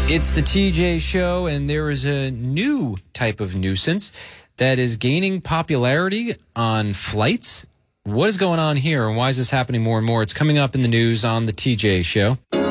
It's the TJ Show, and there is a new type of nuisance that is gaining popularity on flights. What is going on here, and why is this happening more and more? It's coming up in the news on the TJ Show.